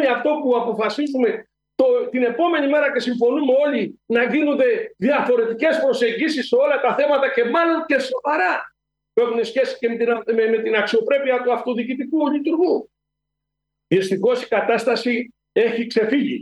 σημαίνει αυτό που αποφασίζουμε την επόμενη μέρα και συμφωνούμε όλοι να γίνονται διαφορετικές προσεγγίσεις σε όλα τα θέματα και μάλλον και σοβαρά που έχουν σχέση και με την αξιοπρέπεια του αυτοδιοικητικού λειτουργού. Δυστυχώς η κατάσταση έχει ξεφύγει.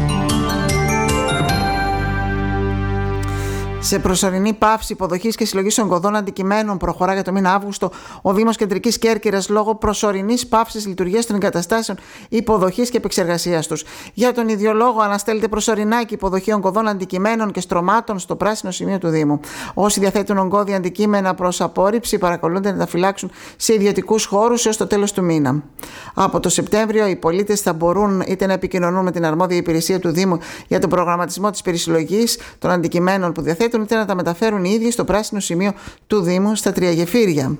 Σε προσωρινή πάυση υποδοχής και συλλογής ογκωδών αντικειμένων προχωρά για το μήνα Αύγουστο ο Δήμος Κεντρικής Κέρκυρας λόγω προσωρινής πάυσης λειτουργίας των εγκαταστάσεων υποδοχής και επεξεργασίας τους. Για τον ίδιο λόγο αναστέλλεται προσωρινά και υποδοχή ογκωδών αντικειμένων και στρωμάτων στο πράσινο σημείο του Δήμου. Όσοι διαθέτουν ογκώδια αντικείμενα προς απόρριψη παρακαλούνται να τα φυλάξουν σε ιδιωτικούς χώρους έως το τέλος του μήνα. Από το Σεπτέμβριο οι πολίτες θα μπορούν είτε να επικοινωνούν με την αρμόδια υπηρεσία του Δήμου για τον προγραμματισμό της περισυλλογής των αντικειμένων που διαθέτουν, είτε να τα μεταφέρουν οι ίδιοι στο πράσινο σημείο του Δήμου στα 3 γεφύρια.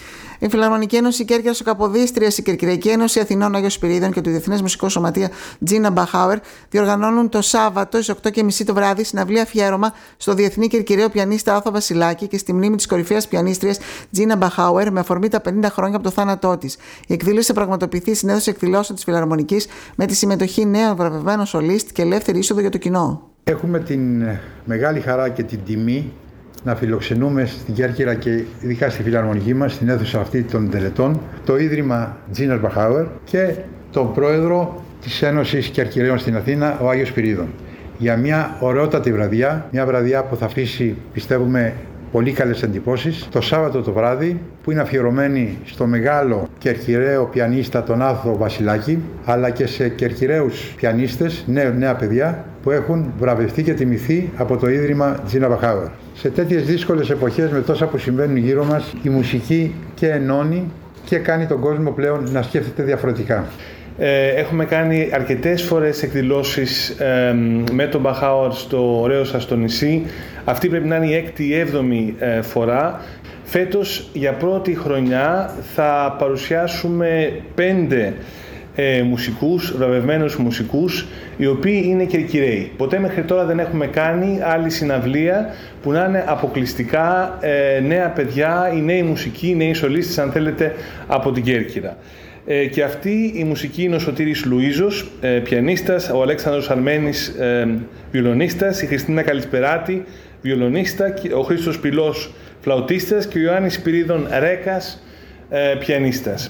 Η Φιλαρμονική Ένωση Κέρκυρας ο Καποδίστριας, η Κερκυραϊκή Ένωση Αθηνών Άγιος Σπυρίδων και το Διεθνές Μουσικό Σωματείο Τζίνα Μπαχάουερ διοργανώνουν το Σάββατο στις 8:30 το βράδυ συναυλία αφιέρωμα στο διεθνή κερκυραίο πιανίστα Άθο Βασιλάκη και στη μνήμη της κορυφαίας πιανίστριας Τζίνα Μπαχάουερ με αφορμή τα 50 χρόνια από το θάνατό της. Η εκδήλωση θα πραγματοποιηθεί στην αίθουσα εκδηλώσεων της Φιλαρμονικής με τη συμμετοχή νέων βραβευμένων σολίστ και ελεύθερη είσοδο για το κοινό. Έχουμε την μεγάλη χαρά και την τιμή να φιλοξενούμε στην Κέρκυρα και ειδικά στη Φιλαρμονική μας, στην αίθουσα αυτή των τελετών, το Ίδρυμα Τζίνα Μπαχάουερ και τον πρόεδρο της Ένωσης Κερκυραίων στην Αθήνα, ο Άγιος Σπυρίδων. Για μια ωραιότατη βραδιά, μια βραδιά που θα αφήσει, πιστεύουμε, πολύ καλές εντυπώσεις. Το Σάββατο το βράδυ, που είναι αφιερωμένη στο μεγάλο κερκυραίο πιανίστα τον Άθο Βασιλάκη, αλλά και σε κερκυραίους πιανίστες, νέα παιδιά, που έχουν βραβευτεί και τιμηθεί από το Ίδρυμα Τζίνα Μπαχάουερ. Σε τέτοιες δύσκολες εποχές, με τόσα που συμβαίνουν γύρω μας, η μουσική και ενώνει και κάνει τον κόσμο πλέον να σκέφτεται διαφορετικά. Έχουμε κάνει αρκετές φορές εκδηλώσεις με τον Μπαχάουερ στο ωραίο σας το νησί. Αυτή πρέπει να είναι η 6η ή 7η φορά. Φέτος για πρώτη χρονιά θα παρουσιάσουμε 5 μουσικούς, βραβευμένους μουσικούς, οι οποίοι είναι κερκυραίοι. Ποτέ μέχρι τώρα δεν έχουμε κάνει άλλη συναυλία που να είναι αποκλειστικά νέα παιδιά, οι νέοι μουσικοί, οι νέοι σολίστες, αν θέλετε, από την Κέρκυρα. Και αυτή η μουσική είναι ο Σωτήρης Λουίζος, πιανίστας, ο Αλέξανδρος Αρμένης, βιολονίστας, η Χριστίνα Καλησπεράτη, βιολονίστα, ο Χρήστος Πυλός, φλαουτίστας και ο Ιωάννης Σπυρίδων Ρέκας, πιανίστας.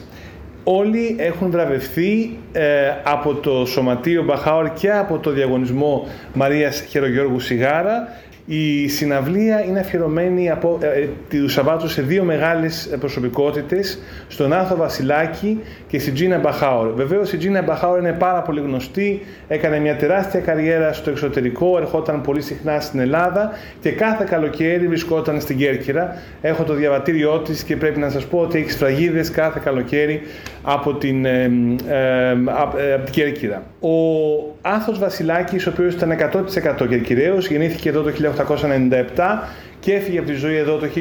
Όλοι έχουν βραβευθεί από το Σωματείο Μπαχάουερ και από το διαγωνισμό Μαρίας Χερογιώργου Σιγάρα. Η συναυλία είναι αφιερωμένη του Σαββάτου σε 2 μεγάλες προσωπικότητες, στον Άθο Βασιλάκη και στην Τζίνα Μπαχάουερ. Βεβαίως η Τζίνα Μπαχάουερ είναι πάρα πολύ γνωστή, έκανε μια τεράστια καριέρα στο εξωτερικό, ερχόταν πολύ συχνά στην Ελλάδα και κάθε καλοκαίρι βρισκόταν στην Κέρκυρα. Έχω το διαβατήριό της και πρέπει να σας πω ότι έχει σφραγίδες κάθε καλοκαίρι από την Κέρκυρα. Ο Άθος Βασιλάκης, ο οποίος ήταν 100% κερκυραίος, γεννήθηκε εδώ το 1897 και έφυγε από τη ζωή εδώ το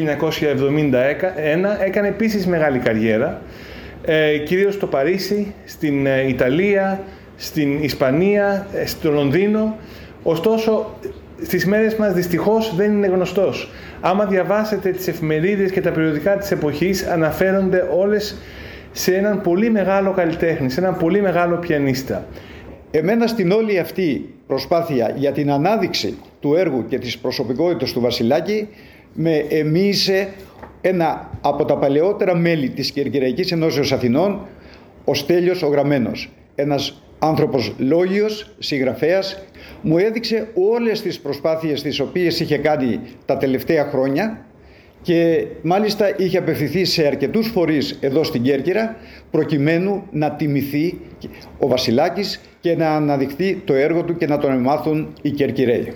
1971, έκανε επίσης μεγάλη καριέρα, κυρίως στο Παρίσι, στην Ιταλία, στην Ισπανία, στο Λονδίνο. Ωστόσο, στις μέρες μας δυστυχώς δεν είναι γνωστός. Άμα διαβάσετε τις εφημερίδες και τα περιοδικά της εποχής, αναφέρονται όλες σε έναν πολύ μεγάλο καλλιτέχνη, σε έναν πολύ μεγάλο πιανίστα. Εμένα στην όλη αυτή προσπάθεια για την ανάδειξη του έργου και της προσωπικότητας του Βασιλάκη με εμοίησε ένα από τα παλαιότερα μέλη της Κερκυραϊκής Ενώσεως Αθηνών, ο Στέλιος ο Γραμμένος. Ένας άνθρωπος λόγιος, συγγραφέας, μου έδειξε όλες τις προσπάθειες τις οποίες είχε κάνει τα τελευταία χρόνια και μάλιστα είχε απευθυνθεί σε αρκετούς φορείς εδώ στην Κέρκυρα προκειμένου να τιμηθεί ο Βασιλάκης και να αναδειχθεί το έργο του και να τον μάθουν οι Κερκυραίοι.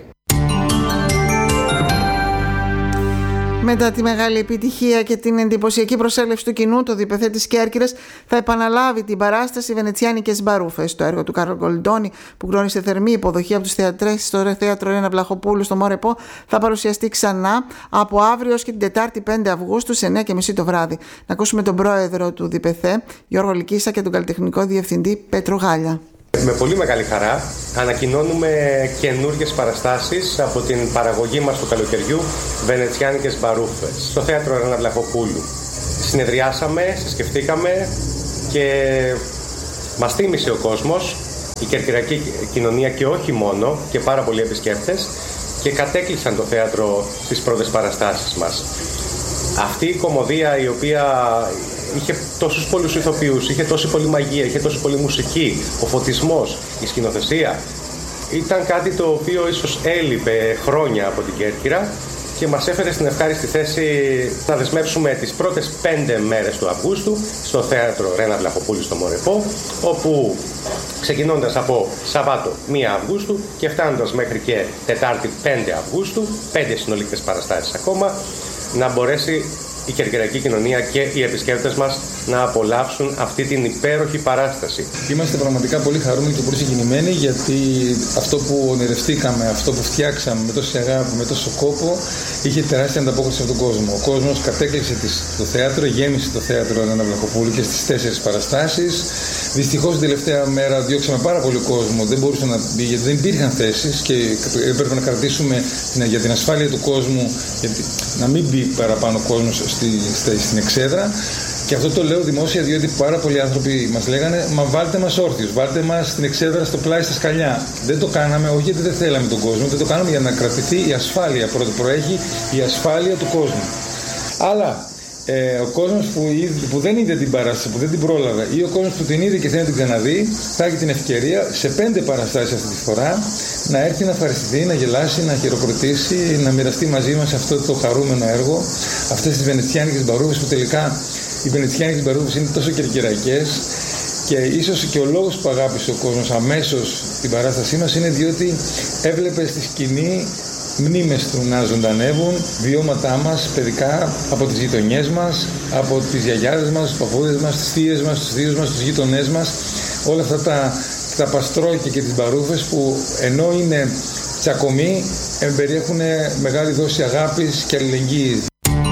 Μετά τη μεγάλη επιτυχία και την εντυπωσιακή προσέλευση του κοινού, το ΔΠΘ της Κέρκυρας θα επαναλάβει την παράσταση Βενετσιάνικες Μπαρούφες. Το έργο του Κάρλο Γκολντόνι, που γνώρισε θερμή υποδοχή από τους θεατρές στο θέατρο Έλενα Βλαχοπούλου στο Μόρεπο, θα παρουσιαστεί ξανά από αύριο ως και την Τετάρτη 5 Αυγούστου σε 9:30 το βράδυ. Να ακούσουμε τον πρόεδρο του ΔΠΘ, Γιώργο Λυκίσα, και τον καλλιτεχνικό διευθυντή Πέτρο Γάλια. Με πολύ μεγάλη χαρά ανακοινώνουμε καινούργιες παραστάσεις από την παραγωγή μας του καλοκαιριού, Βενετσιάνικες Μπαρούφες, στο θέατρο Έλενα Βλαχοπούλου. Συνεδριάσαμε, συσκεφτήκαμε και μας θύμισε ο κόσμος η κερκυραϊκή κοινωνία και όχι μόνο, και πάρα πολλοί επισκέπτες, και κατέκλυσαν το θέατρο στις πρώτες παραστάσεις μας. Αυτή η κωμωδία, η οποία είχε τόσους πολλούς ηθοποιούς, είχε τόση πολλή μαγεία, είχε τόση πολλή μουσική, ο φωτισμός, η σκηνοθεσία, ήταν κάτι το οποίο ίσως έλειπε χρόνια από την Κέρκυρα και μας έφερε στην ευχάριστη θέση να δεσμεύσουμε τις πρώτες 5 μέρες του Αυγούστου στο θέατρο Ρένα Βλαχοπούλου στο Μορεπό, όπου ξεκινώντας από Σαββάτο 1 Αυγούστου και φτάνοντας μέχρι και Τετάρτη 5 Αυγούστου, 5 συνολικές παραστάσεις ακόμα, να μπορέσει η κερκυραϊκή κοινωνία και οι επισκέπτες μας να απολαύσουν αυτή την υπέροχη παράσταση. Είμαστε πραγματικά πολύ χαρούμενοι και πολύ συγκινημένοι, γιατί αυτό που ονειρευτήκαμε, αυτό που φτιάξαμε με τόση αγάπη, με τόσο κόπο, είχε τεράστια ανταπόκριση από τον κόσμο. Ο κόσμος κατέκλυσε το θέατρο, γέμισε το θέατρο Ρένα Βλαχοπούλου και στις 4 παραστάσεις. Δυστυχώς την τελευταία μέρα διώξαμε πάρα πολύ κόσμο, δεν μπορούσε να μπει γιατί δεν υπήρχαν θέσεις και έπρεπε να κρατήσουμε για την ασφάλεια του κόσμου, γιατί να μην μπει παραπάνω κόσμος στην εξέδρα. Και αυτό το λέω δημόσια, διότι πάρα πολλοί άνθρωποι μας λέγανε «Μα βάλτε μας όρθιους, βάλτε μας στην εξέδρα στο πλάι στα σκαλιά». Δεν το κάναμε, όχι γιατί δεν θέλαμε τον κόσμο, δεν το κάναμε για να κρατηθεί η ασφάλεια. Πρώτα προέχει η ασφάλεια του κόσμου. Αλλά ο κόσμος που δεν είδε την παράσταση, που δεν την πρόλαβε, ή ο κόσμος που την είδε και θέλει να την ξαναδεί, θα έχει την ευκαιρία σε 5 παραστάσεις αυτή τη φορά να έρθει να ευχαριστηθεί, να γελάσει, να χειροκροτήσει, να μοιραστεί μαζί μας αυτό το χαρούμενο έργο, αυτές τις βενετσιάνικες μπαρούφες, που τελικά οι βενετσιάνικες μπαρούφες είναι τόσο κερκυραϊκές. Και ίσως και ο λόγος που αγάπησε ο κόσμος αμέσως την παράστασή μας είναι διότι έβλεπε στη σκηνή μνήμες του να ζωντανεύουν, βιώματά μας παιδικά από τις γειτονιές μας, από τις γιαγιάδες μας, τους παππούδες μας, τις θείες μας, τους θείους μας, τους γειτονές μας, όλα αυτά τα παστρόκια και τις μπαρούφες που ενώ είναι τσακωμοί περιέχουν μεγάλη δόση αγάπης και αλληλεγγύης.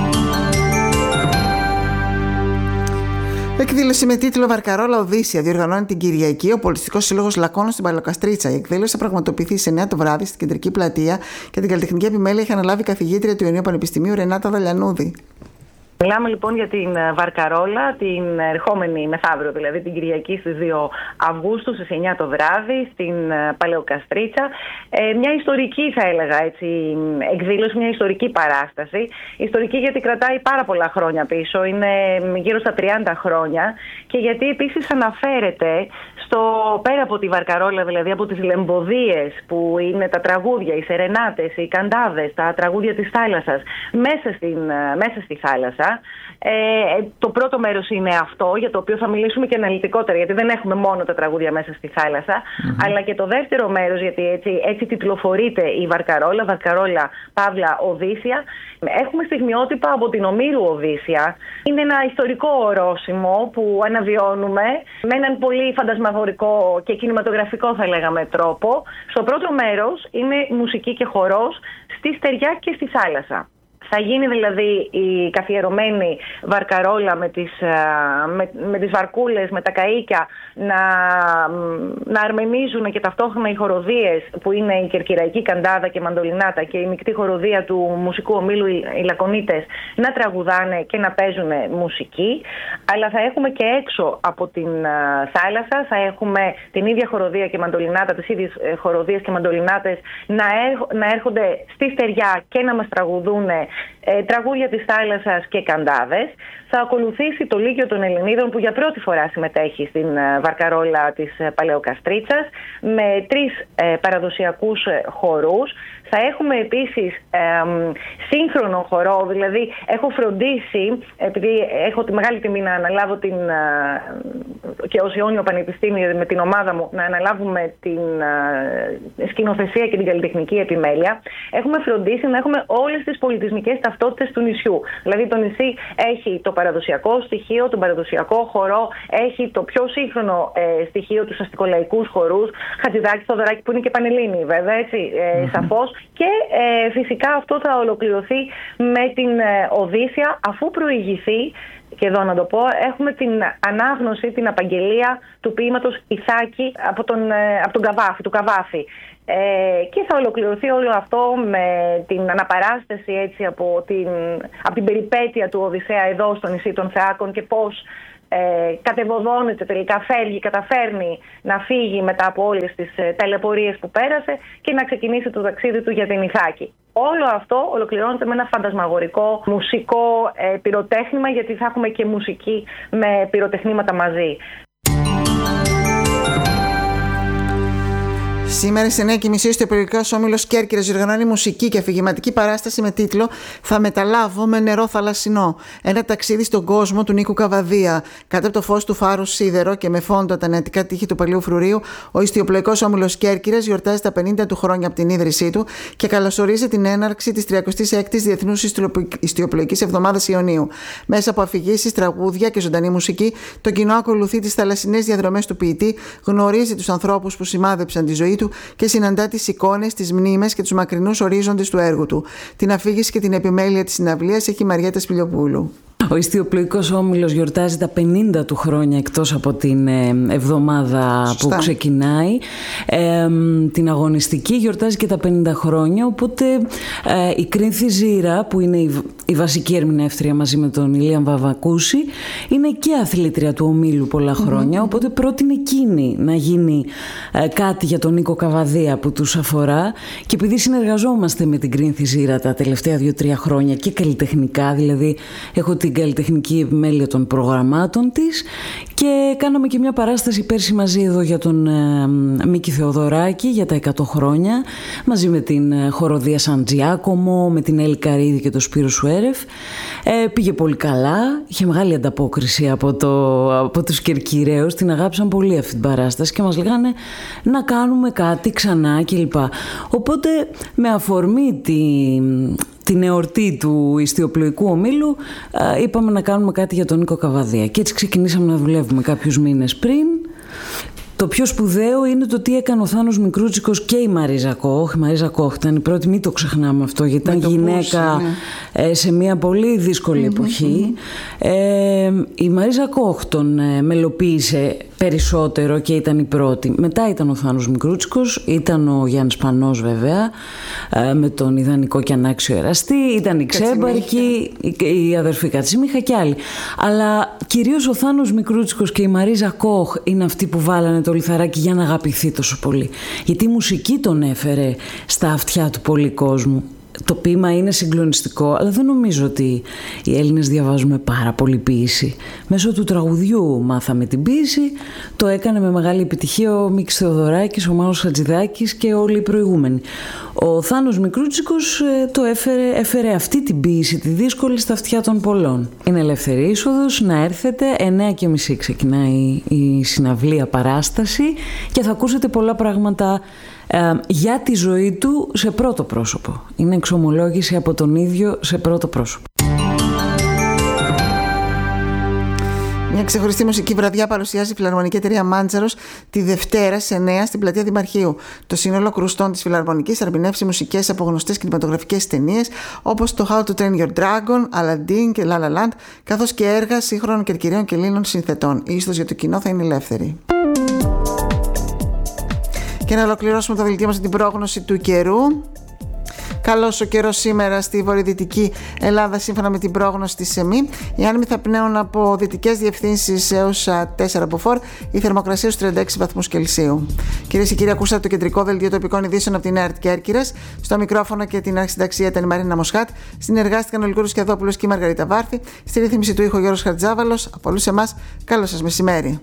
Εκδήλωση με τίτλο Βαρκαρόλα Οδύσσια διοργανώνει την Κυριακή ο Πολιτιστικός Σύλλογος Λακώνων στην Παλαιοκαστρίτσα. Η εκδήλωση θα πραγματοποιηθεί σε 9 το βράδυ στην Κεντρική Πλατεία και την καλλιτεχνική επιμέλεια έχει αναλάβει η καθηγήτρια του Ιωνίου Πανεπιστημίου Ρενάτα Δαλιανούδη. Μιλάμε λοιπόν για την Βαρκαρόλα, την ερχόμενη μεθαύριο, δηλαδή την Κυριακή στις 2 Αυγούστου στις 9 το βράδυ στην Παλαιοκαστρίτσα. Μια ιστορική, θα έλεγα έτσι, εκδήλωση, μια ιστορική παράσταση. Ιστορική γιατί κρατάει πάρα πολλά χρόνια πίσω, είναι γύρω στα 30 χρόνια και γιατί επίσης αναφέρεται πέρα από τη Βαρκαρόλα, δηλαδή από τις λεμποδίες που είναι τα τραγούδια, οι σερενάτες, οι καντάδες, τα τραγούδια της θάλασσας μέσα στη θάλασσα. Το πρώτο μέρος είναι αυτό, για το οποίο θα μιλήσουμε και αναλυτικότερα, γιατί δεν έχουμε μόνο τα τραγούδια μέσα στη θάλασσα, αλλά και το δεύτερο μέρος, γιατί έτσι τιτλοφορείται η Βαρκαρόλα, Βαρκαρόλα Παύλα Οδύσσια. Έχουμε στιγμιότυπα από την Ομήρου Οδύσσια. Είναι ένα ιστορικό ορόσημο που αναβιώνουμε με έναν πολύ φαντασμαγορικό και κινηματογραφικό, θα λέγαμε, τρόπο. Στο πρώτο μέρος είναι μουσική και χορός στη στεριά και στη θάλασσα. Θα γίνει δηλαδή η καθιερωμένη Βαρκαρόλα με τις βαρκούλες, με τα καΐκια να αρμενίζουν και ταυτόχρονα οι χοροδίες που είναι η κερκυραϊκή καντάδα και μαντολινάτα και η μεικτή χοροδία του μουσικού ομίλου οι Λακωνίτες να τραγουδάνε και να παίζουν μουσική. Αλλά θα έχουμε και έξω από την θάλασσα, θα έχουμε την ίδια χοροδία και μαντολινάτα, τις ίδιες χοροδίες και μαντολινάτες να έρχονται στη στεριά και να μας τραγουδούν τραγούδια της θάλασσας και καντάδες. Θα ακολουθήσει το Λύκειο των Ελληνίδων που για πρώτη φορά συμμετέχει στην Βαρκαρόλα της Παλαιοκαστρίτσας με 3 παραδοσιακούς χορούς. Θα έχουμε επίσης σύγχρονο χορό, δηλαδή έχω φροντίσει, επειδή έχω τη μεγάλη τιμή να αναλάβω και ως Ιόνιο Πανεπιστήμιο με την ομάδα μου να αναλάβουμε την σκηνοθεσία και την καλλιτεχνική επιμέλεια, έχουμε φροντίσει να έχουμε όλες τις πολιτισμικές ταυτότητες του νησιού. Δηλαδή το νησί έχει το παραδοσιακό στοιχείο, τον παραδοσιακό χορό, έχει το πιο σύγχρονο στοιχείο, τους αστικολαϊκούς χορούς, Χατζηδάκη, Θοδωράκη που είναι και πανελλήνιοι βέβαια, έτσι, σαφώς. Και φυσικά αυτό θα ολοκληρωθεί με την Οδύσσια αφού προηγηθεί, και εδώ να το πω, έχουμε την ανάγνωση, την απαγγελία του ποίηματος Ιθάκη από τον Καβάφη, του Καβάφη. Και θα ολοκληρωθεί όλο αυτό με την αναπαράσταση έτσι, από την περιπέτεια του Οδυσσέα εδώ στο νησί των Θεάκων και πώς κατεβοδώνεται τελικά, φεύγει, καταφέρνει να φύγει μετά από όλες τις ταλαιπωρίες που πέρασε και να ξεκινήσει το ταξίδι του για την Ιθάκη. Όλο αυτό ολοκληρώνεται με ένα φαντασμαγορικό μουσικό πυροτέχνημα, γιατί θα έχουμε και μουσική με πυροτεχνήματα μαζί. Σήμερα στις 9:30 στο Υπουργικός Όμιλος Κέρκυρας διοργανώνει μουσική και αφηγηματική παράσταση με τίτλο «Θα μεταλάβω με νερό θαλασσινό». Ένα ταξίδι στον κόσμο του Νίκου Καβαδία. Κάτω από το φως του φάρου σίδερο και με φόντο τα νεατικά τείχη του Παλαιού Φρουρίου, ο Ιστιοπλοϊκός Όμιλος Κέρκυρας γιορτάζει τα 50 του χρόνια από την ίδρυσή του και καλωσορίζει την έναρξη της 36ης Διεθνούς Ιστιοπλοϊκής Εβδομάδας Ιωνίου. Μέσα από αφηγήσεις, τραγούδια και ζωντανή μουσική, το κοινό ακολουθεί τις θαλασσινές διαδρομές του ποιητή, γνωρίζει τους ανθρώπους που σημάδεψαν τη ζωή του και συναντά τις εικόνες, τις μνήμες και τους μακρινούς ορίζοντες του έργου του. Την αφήγηση και την επιμέλεια της συναυλίας έχει η Μαριέτα Σπηλιοπούλου. Ο Ιστιοπλοϊκός Όμιλος γιορτάζει τα 50 του χρόνια, εκτός από την εβδομάδα που ξεκινάει. Την αγωνιστική γιορτάζει και τα 50 χρόνια, οπότε η Κρίνθη Ζήρα, που είναι η βασική ερμηνεύτρια μαζί με τον Ηλίαν Βαβακούση, είναι και αθλήτρια του ομίλου πολλά χρόνια, οπότε πρότεινε εκείνη να γίνει κάτι για τον Νίκο Καβαδία που τους αφορά, και επειδή συνεργαζόμαστε με την Κρίνθη Ζήρα τα τελευταία 2-3 χρόνια και καλλιτεχνικά, δηλαδή έχω την καλλιτεχνική επιμέλεια των προγραμμάτων της, και κάναμε και μια παράσταση πέρσι μαζί εδώ για τον Μίκη Θεοδωράκη για τα 100 χρόνια, μαζί με την χοροδία Σαν Τζιάκομο, με την Έλλη Καρίδη και τον Σπύρο Σουέρεφ. Πήγε πολύ καλά, είχε μεγάλη ανταπόκριση από τους Κερκυραίους, την αγάπησαν πολύ αυτή την παράσταση και μας λέγανε να κάνουμε κάτι ξανά κλπ. Οπότε με αφορμή την εορτή του Ιστιοπλοϊκού Ομίλου είπαμε να κάνουμε κάτι για τον Νίκο Καβαδία, και έτσι ξεκινήσαμε να δουλεύουμε κάποιους μήνες πριν. Το πιο σπουδαίο είναι το τι έκανε ο Θάνος Μικρούτσικος και η Μαρίζα Κόχ. Η Μαρίζα Κόχ ήταν η πρώτη, μην το ξεχνάμε αυτό, γιατί ήταν γυναίκα σε μια πολύ δύσκολη εποχή. Η Μαρίζα Κόχ τον μελοποίησε περισσότερο και ήταν η πρώτη. Μετά ήταν ο Θάνος Μικρούτσικος, ήταν ο Γιάννης Πανός βέβαια, με τον ιδανικό και ανάξιο εραστή, ήταν η Ξέμπαρκη, η αδερφή Κατσιμίχα και άλλοι. Αλλά κυρίως ο Θάνος Μικρούτσικος και η Μαρίζα Κόχ είναι αυτοί που βάλανε το λιθαράκι για να αγαπηθεί τόσο πολύ. Γιατί η μουσική τον έφερε στα αυτιά του πολύ κόσμου. Το ποίημα είναι συγκλονιστικό, αλλά δεν νομίζω ότι οι Έλληνες διαβάζουμε πάρα πολύ ποίηση. Μέσω του τραγουδιού μάθαμε την ποίηση, το έκανε με μεγάλη επιτυχία ο Μίκης Θεοδωράκης, ο Μάνος Χατζηδάκης και όλοι οι προηγούμενοι. Ο Θάνος Μικρούτσικος έφερε αυτή την ποίηση, τη δύσκολη, στα αυτιά των πολλών. Είναι ελεύθερη είσοδος, να έρθετε, 9:30 ξεκινάει η συναυλία παράσταση και θα ακούσετε πολλά πράγματα για τη ζωή του σε πρώτο πρόσωπο. Είναι εξομολόγηση από τον ίδιο σε πρώτο πρόσωπο. Μια ξεχωριστή μουσική βραδιά παρουσιάζει η Φιλαρμονική Εταιρεία Μάντζαρος τη Δευτέρα σε 9 στην πλατεία Δημαρχείου. Το σύνολο κρουστών της Φιλαρμονικής θα ερμηνεύσει μουσικές από γνωστές κινηματογραφικές ταινίες όπως το How to Train Your Dragon, Aladdin και La La Land, καθώς και έργα σύγχρονων Κερκυραίων και Ελλήνων συνθετών. Η είσοδος για το κοινό θα είναι ελεύθερη. Και να ολοκληρώσουμε το δελτίο μας με την πρόγνωση του καιρού. Καλός ο καιρός σήμερα στη βορειοδυτική Ελλάδα, σύμφωνα με την πρόγνωση της ΕΜΗ. Οι άνεμοι θα πνέουν από δυτικές διευθύνσεις έως 4 από φόρ, η θερμοκρασία στους 36 βαθμούς Κελσίου. Κυρίες και κύριοι, ακούσατε το κεντρικό δελτίο τοπικών ειδήσεων από την ΕΡΤ Κέρκυρας. Στο μικρόφωνο και την αρχισυνταξία ήταν η Μαρίνα Μοσχάτ. Συνεργάστηκαν ο Λιγούρος Κιαδόπουλος και η Μαργαρίτα Βάρθη. Στη ρύθμιση του ήχου Γιώργος Χαρτζάβαλος. Από όλους εμάς, καλό σας μεσημέρι.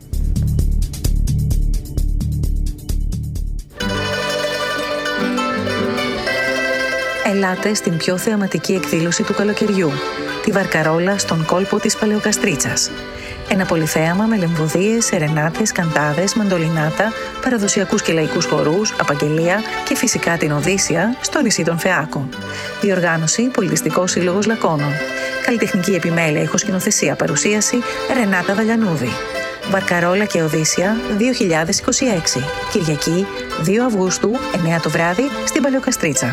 Ελάτε στην πιο θεαματική εκδήλωση του καλοκαιριού, τη Βαρκαρόλα στον κόλπο της Παλαιοκαστρίτσας. Ένα πολυθέαμα με λεμβοδίες, σερενάτες, καντάδες, μαντολινάτα, παραδοσιακούς και λαϊκούς χορούς, απαγγελία και φυσικά την Οδύσσια στο νησί των Φεάκων. Διοργάνωση Πολιτιστικός Σύλλογος Λακώνων. Καλλιτεχνική επιμέλεια, ηχοσκηνοθεσία, παρουσίαση Ρενάτα Βαλιανούδη. Βαρκαρόλα και Οδύσσια 2026. Κυριακή 2 Αυγούστου, 9 το βράδυ, στην Παλαιοκαστρίτσα.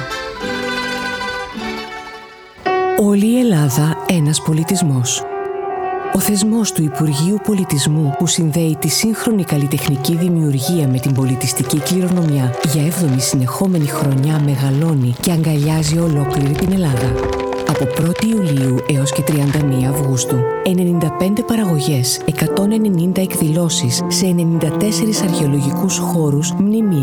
Όλη η Ελλάδα ένας πολιτισμός. Ο θεσμός του Υπουργείου Πολιτισμού που συνδέει τη σύγχρονη καλλιτεχνική δημιουργία με την πολιτιστική κληρονομιά για 7η συνεχόμενη χρονιά μεγαλώνει και αγκαλιάζει ολόκληρη την Ελλάδα. Από 1η Ιουλίου έως και 31 Αυγούστου. 95 παραγωγές, 190 εκδηλώσεις σε 94 αρχαιολογικούς χώρους, μνημεία